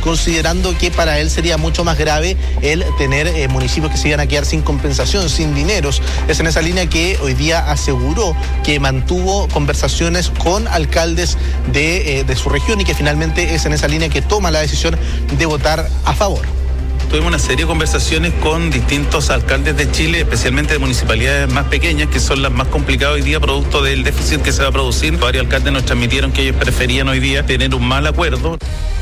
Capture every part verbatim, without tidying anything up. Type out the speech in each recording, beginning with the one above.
considerando que para él sería mucho más grave el tener eh, municipios que se iban a quedar sin compensación, sin dineros. Es en esa línea que hoy día aseguró que mantuvo conversaciones con alcaldes de, eh, de su región y que finalmente es en esa línea que toma la decisión de votar a favor. Tuvimos una serie de conversaciones con distintos alcaldes de Chile, especialmente de municipalidades más pequeñas, que son las más complicadas hoy día, producto del déficit que se va a producir. Varios alcaldes nos transmitieron que ellos preferían hoy día tener un mal acuerdo.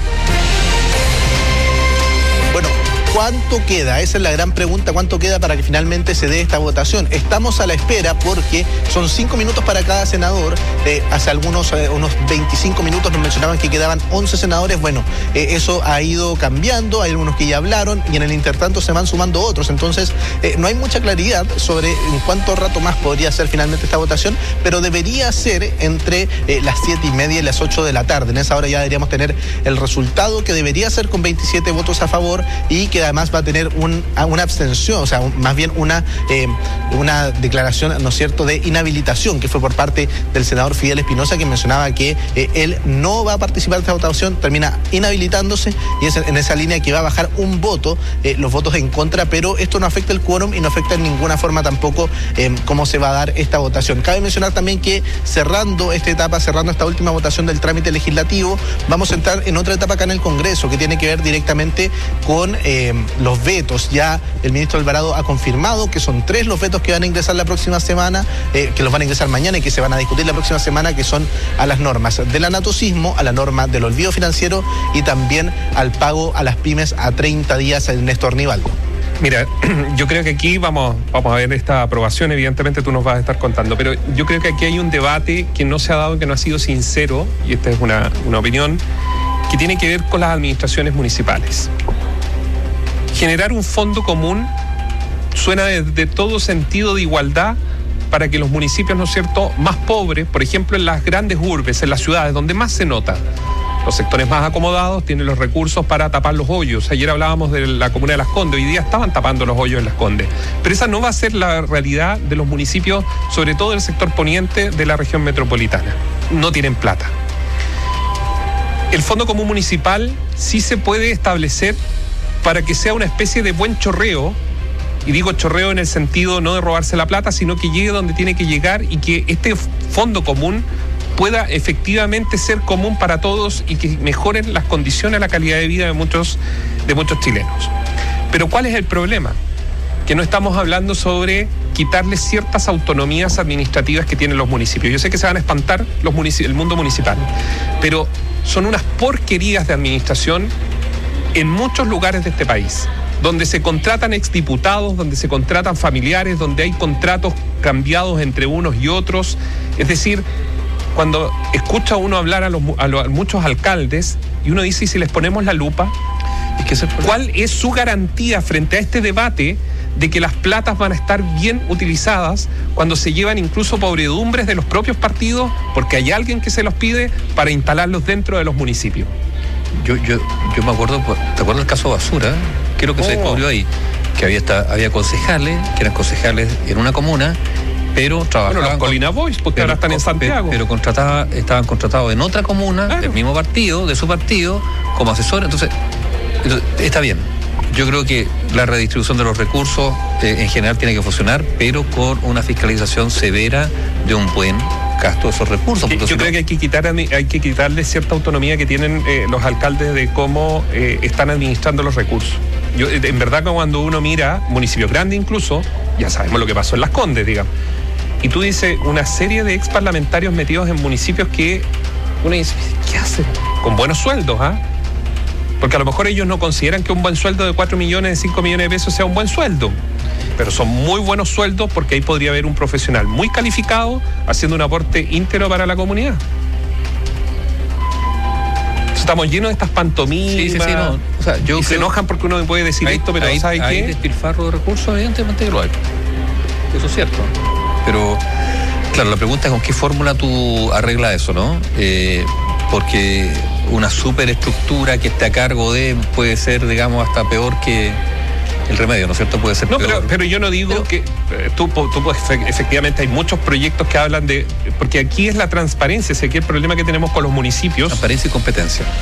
¿Cuánto queda? Esa es la gran pregunta. ¿Cuánto queda para que finalmente se dé esta votación? Estamos a la espera porque son cinco minutos para cada senador. Eh, hace algunos eh, unos veinticinco minutos nos mencionaban que quedaban once senadores. Bueno, eh, eso ha ido cambiando. Hay algunos que ya hablaron y en el intertanto se van sumando otros. Entonces, eh, no hay mucha claridad sobre en cuánto rato más podría ser finalmente esta votación, pero debería ser entre eh, las siete y media y las ocho de la tarde. En esa hora ya deberíamos tener el resultado, que debería ser con veintisiete votos a favor y que además va a tener un, una abstención, o sea, un, más bien una, eh, una declaración, ¿no es cierto?, de inhabilitación, que fue por parte del senador Fidel Espinosa, que mencionaba que eh, él no va a participar de esta votación, termina inhabilitándose, y es en esa línea que va a bajar un voto, eh, los votos en contra, pero esto no afecta el quórum y no afecta en ninguna forma tampoco eh, cómo se va a dar esta votación. Cabe mencionar también que cerrando esta etapa, cerrando esta última votación del trámite legislativo, vamos a entrar en otra etapa acá en el Congreso, que tiene que ver directamente con eh, los vetos. Ya el ministro Alvarado ha confirmado que son tres los vetos que van a ingresar la próxima semana, eh, que los van a ingresar mañana y que se van a discutir la próxima semana, que son a las normas del anatocismo, a la norma del olvido financiero y también al pago a las pymes a treinta días, Néstor Nivaldo. Mira, yo creo que aquí vamos, vamos a ver esta aprobación, evidentemente tú nos vas a estar contando, pero yo creo que aquí hay un debate que no se ha dado, que no ha sido sincero, y esta es una, una opinión, que tiene que ver con las administraciones municipales. Generar un fondo común suena de, de todo sentido de igualdad para que los municipios, ¿no es cierto?, más pobres, por ejemplo en las grandes urbes, en las ciudades, donde más se nota, los sectores más acomodados tienen los recursos para tapar los hoyos. Ayer hablábamos de la comuna de Las Condes, hoy día estaban tapando los hoyos en Las Condes. Pero esa no va a ser la realidad de los municipios, sobre todo del sector poniente de la región metropolitana. No tienen plata. El Fondo Común Municipal sí se puede establecer para que sea una especie de buen chorreo, y digo chorreo en el sentido no de robarse la plata, sino que llegue donde tiene que llegar y que este fondo común pueda efectivamente ser común para todos y que mejoren las condiciones, la calidad de vida de muchos, de muchos chilenos. Pero ¿cuál es el problema? Que no estamos hablando sobre quitarle ciertas autonomías administrativas que tienen los municipios. Yo sé que se van a espantar los munici- el mundo municipal, pero son unas porquerías de administración en muchos lugares de este país, donde se contratan exdiputados, donde se contratan familiares, donde hay contratos cambiados entre unos y otros. Es decir, cuando escucha uno hablar a, los, a, los, a muchos alcaldes y uno dice, ¿y si les ponemos la lupa? Es que ¿cuál es su garantía frente a este debate de que las platas van a estar bien utilizadas cuando se llevan incluso pobredumbres de los propios partidos porque hay alguien que se los pide para instalarlos dentro de los municipios? Yo, yo, yo me acuerdo, ¿te acuerdas del caso Basura? ¿Qué es lo que oh. se descubrió ahí? Que había, esta, había concejales, que eran concejales en una comuna, pero trabajaban... Bueno, los Colina Boys, porque ahora están en Santiago. Pero, pero contrataba, estaban contratados en otra comuna, claro, del mismo partido, de su partido, como asesor. Entonces, entonces está bien. Yo creo que la redistribución de los recursos eh, en general tiene que funcionar, pero con una fiscalización severa de un buen gasto de esos recursos. Yo creo no... que hay que quitar hay que quitarle cierta autonomía que tienen eh, los alcaldes de cómo eh, están administrando los recursos. Yo, en verdad, cuando uno mira municipios grandes incluso, ya sabemos lo que pasó en Las Condes, digamos, y tú dices una serie de ex parlamentarios metidos en municipios que uno dice, ¿qué hacen? Con buenos sueldos, ¿ah? ¿eh? Porque a lo mejor ellos no consideran que un buen sueldo de cuatro millones, de cinco millones de pesos sea un buen sueldo. Pero son muy buenos sueldos porque ahí podría haber un profesional muy calificado haciendo un aporte íntegro para la comunidad. Estamos llenos de estas pantomimas. Sí, sí, sí, no. O sea, yo y se enojan porque uno puede decir hay, esto, pero hay, ¿sabe hay qué? Hay despilfarro de recursos, evidentemente que lo hay. Eso es cierto. Pero, claro, la pregunta es con qué fórmula tú arreglas eso, ¿no? Eh, porque una superestructura que esté a cargo de puede ser, digamos, hasta peor que el remedio, ¿no es cierto? Puede ser no, peor. Pero, pero yo no digo pero, que eh, tú, tú pues, efectivamente hay muchos proyectos que hablan de... Porque aquí es la transparencia, ese que el problema que tenemos con los municipios. Transparencia y competencia.